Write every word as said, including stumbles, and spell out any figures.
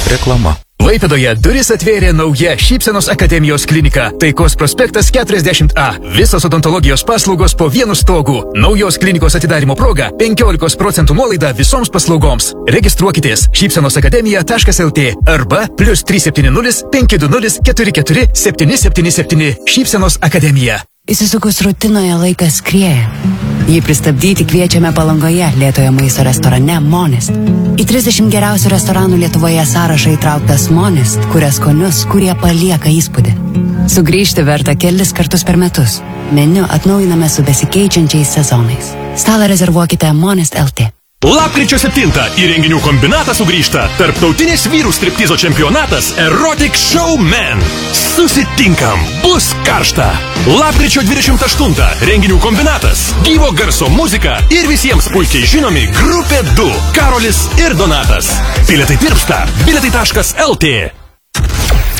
Reklama. Klaipėdoje duris atvėrė nauja Šypsenos akademijos klinika. Taikos prospektas keturiasdešimt A. Visos odontologijos paslaugos po vienu stogu. Naujos klinikos atidarimo proga penkiolika procentų nuolaida visoms paslaugoms. Registruokitės šypsenos akademija taškas el tė arba plius trys septyni nulis penki du nulis keturi keturi septyni septyni septyni. Šypsenos akademija. Įsisukus rutinoje laikas skrieja. Jį pristabdyti kviečiame Palangoje lėtojo maisto restorane Monist. Į trisdešimt geriausių restoranų Lietuvoje sąrašą įtrauktas Monist, kuria skonius, kurie palieka įspūdį. Sugrįžti verta kelis kartus per metus. Meniu atnaujiname su besikeičiančiais sezonais. Stalą rezervuokite Monist taškas el tė. Lapkričio septintą į renginių kombinatą sugrįžta tarptautinis vyrų striptizo čempionatas Erotic Showman. Susitinkam, bus karšta. Lapkričio dvidešimt aštuntą renginių kombinatas, gyvo garso muzika ir visiems puikiai žinomi grupė du, Karolis ir Donatas. Bilietai tirpsta, bilietai taškas el tė.